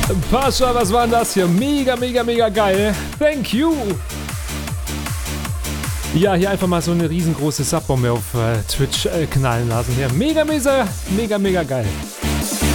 Pascha, was war denn das hier? Mega, mega, mega geil. Thank you. Ja, hier einfach mal so eine riesengroße Subbombe auf Twitch knallen lassen. Hier. Mega, mega, mega, mega geil.